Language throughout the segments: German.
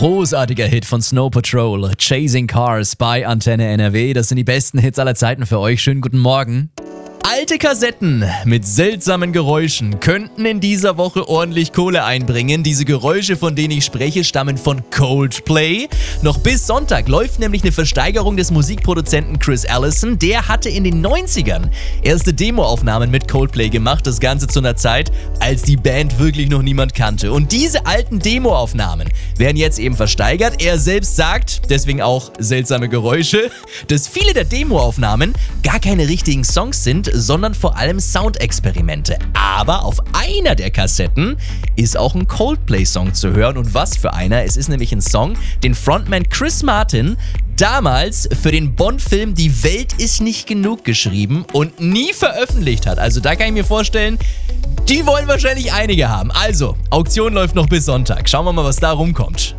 Großartiger Hit von Snow Patrol, Chasing Cars bei Antenne NRW. Das sind die besten Hits aller Zeiten für euch. Schönen guten Morgen. Alte Kassetten mit seltsamen Geräuschen könnten in dieser Woche ordentlich Kohle einbringen. Diese Geräusche, von denen ich spreche, stammen von Coldplay. Noch bis Sonntag läuft nämlich eine Versteigerung des Musikproduzenten Chris Allison. Der hatte in den 90ern erste Demoaufnahmen mit Coldplay gemacht. Das Ganze zu einer Zeit, als die Band wirklich noch niemand kannte. Und diese alten Demoaufnahmen werden jetzt eben versteigert. Er selbst sagt, deswegen auch seltsame Geräusche, dass viele der Demoaufnahmen gar keine richtigen Songs sind, sondern vor allem Soundexperimente. Aber auf einer der Kassetten ist auch ein Coldplay-Song zu hören. Und was für einer? Es ist nämlich ein Song, den Frontman Chris Martin damals für den Bond-Film Die Welt ist nicht genug geschrieben und nie veröffentlicht hat. Also da kann ich mir vorstellen, die wollen wahrscheinlich einige haben. Also, Auktion läuft noch bis Sonntag. Schauen wir mal, was da rumkommt.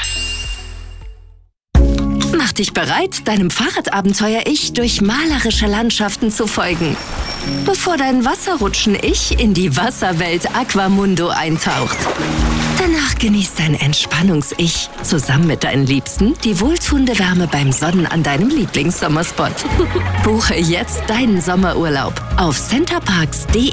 Mach dich bereit, deinem Fahrradabenteuer-Ich durch malerische Landschaften zu folgen. Bevor dein Wasserrutschen-Ich in die Wasserwelt Aquamundo eintaucht. Danach genießt dein Entspannungs-Ich zusammen mit deinen Liebsten die wohltuende Wärme beim Sonnen an deinem Lieblingssommerspot. Buche jetzt deinen Sommerurlaub auf centerparks.de.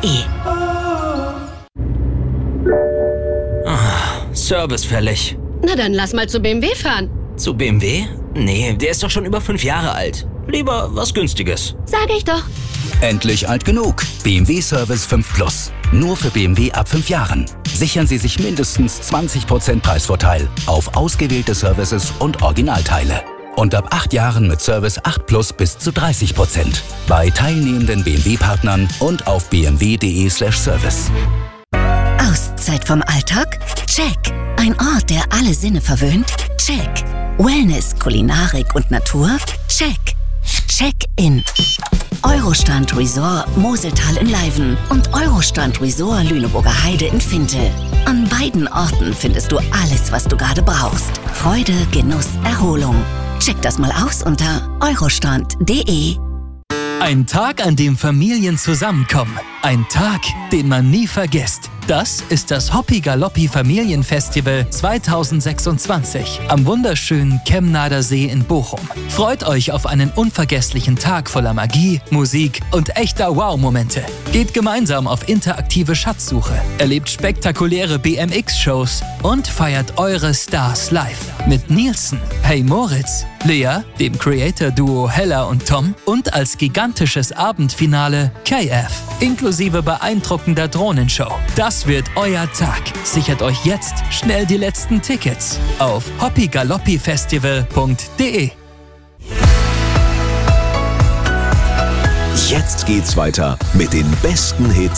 Service fällig. Na dann lass mal zu BMW fahren. Zu BMW? Nee, der ist doch schon über 5 Jahre alt. Lieber was Günstiges. Sag ich doch. Endlich alt genug. BMW Service 5 Plus. Nur für BMW ab 5 Jahren. Sichern Sie sich mindestens 20% Preisvorteil auf ausgewählte Services und Originalteile. Und ab 8 Jahren mit Service 8 Plus bis zu 30%. Bei teilnehmenden BMW-Partnern und auf bmw.de/service. Auszeit vom Alltag? Check. Ein Ort, der alle Sinne verwöhnt? Check. Wellness, Kulinarik und Natur? Check. Check-in. Eurostrand Resort Moseltal in Leiven und Eurostrand Resort Lüneburger Heide in Fintel. An beiden Orten findest du alles, was du gerade brauchst. Freude, Genuss, Erholung. Check das mal aus unter eurostrand.de. Ein Tag, an dem Familien zusammenkommen. Ein Tag, den man nie vergisst. Das ist das Hoppi Galoppi Familienfestival 2026 am wunderschönen Kemnader See in Bochum. Freut euch auf einen unvergesslichen Tag voller Magie, Musik und echter Wow-Momente. Geht gemeinsam auf interaktive Schatzsuche, erlebt spektakuläre BMX-Shows und feiert eure Stars live. Mit Nielsen, Hey Moritz, Lea, dem Creator-Duo Hella und Tom und als gigantisches Abendfinale KF, inklusive beeindruckender Drohnenshow. Das wird euer Tag. Sichert euch jetzt schnell die letzten Tickets auf hoppigaloppifestival.de. Jetzt geht's weiter mit den besten Hits